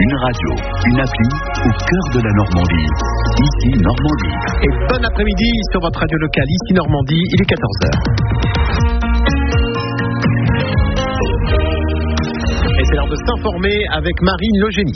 Une radio, une appli au cœur de la Normandie. Ici Normandie. Et bon après-midi sur votre radio locale, ici Normandie, il est 14h. Et c'est l'heure de s'informer avec Marine Logénie.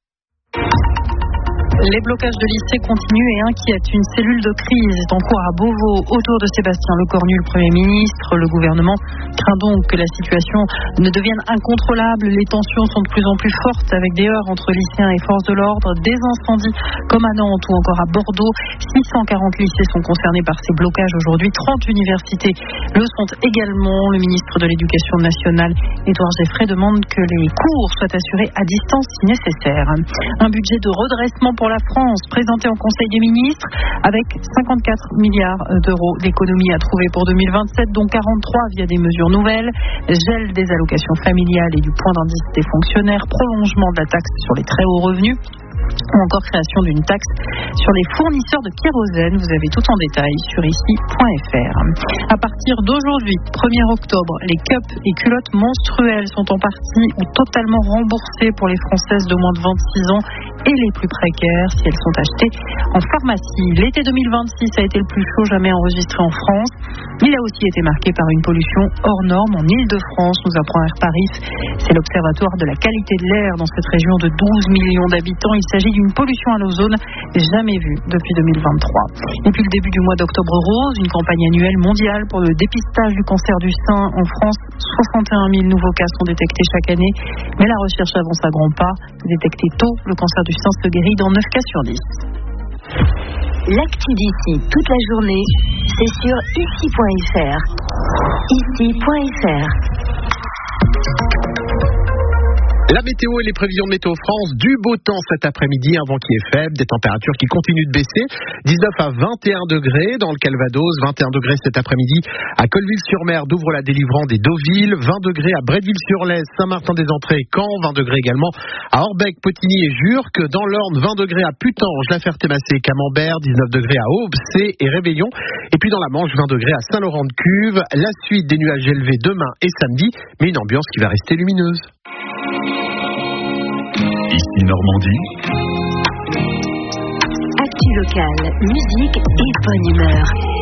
Les blocages de lycées continuent et inquiètent. Une cellule de crise est en cours à Beauvau autour de Sébastien Lecornu, le Premier ministre. Le gouvernement craint donc que la situation ne devienne incontrôlable. Les tensions sont de plus en plus fortes avec des heurts entre lycéens et forces de l'ordre, des incendies comme à Nantes ou encore à Bordeaux. 640 lycées sont concernés par ces blocages aujourd'hui. 30 universités le sont également. Le ministre de l'Éducation nationale, Édouard Geoffray, demande que les cours soient assurés à distance si nécessaire. Un budget de redressement pour la France, présenté en Conseil des ministres, avec 54 milliards d'euros d'économies à trouver pour 2027, dont 43 via des mesures nouvelles, gel des allocations familiales et du point d'indice des fonctionnaires, prolongement de la taxe sur les très hauts revenus, ou encore création d'une taxe sur les fournisseurs de kérosène. Vous avez tout en détail sur ici.fr. À partir d'aujourd'hui, 1er octobre, les cups et culottes menstruelles sont en partie ou totalement remboursées pour les Françaises de moins de 26 ans et les plus précaires si elles sont achetées en pharmacie. L'été 2026 a été le plus chaud jamais enregistré en France. Il a aussi été marqué par une pollution hors norme en Île-de-France, nous apprend Air Paris. C'est l'Observatoire de la qualité de l'air dans cette région de 12 millions d'habitants. Il s'agit d'une pollution à l'ozone jamais vue depuis 2023. Et puis le début du mois d'octobre rose, une campagne annuelle mondiale pour le dépistage du cancer du sein. En France, 61 000 nouveaux cas sont détectés chaque année. Mais la recherche avance à grands pas. Détecter tôt, le cancer du sein se guérit dans 9 cas sur 10. L'actu d'ici toute la journée, c'est sur ici.fr. Ici.fr. La météo et les prévisions de Météo France, du beau temps cet après-midi, un vent qui est faible, des températures qui continuent de baisser, 19 à 21 degrés dans le Calvados, 21 degrés cet après-midi à Colleville-sur-Mer, d'Ouvre-la-Délivrant des Deauville, 20 degrés à Bretteville-sur-Lez, Saint-Martin-des-Entrées, Caen, 20 degrés également à Orbec, Potigny et Jurques, dans l'Orne, 20 degrés à Putange, La Ferté-Massé, Camembert, 19 degrés à Aube, C et Réveillon, et puis dans la Manche, 20 degrés à Saint-Laurent-de-Cuve, la suite des nuages élevés demain et samedi, mais une ambiance qui va rester lumineuse. Ici Normandie. Actu locale, musique et bonne humeur.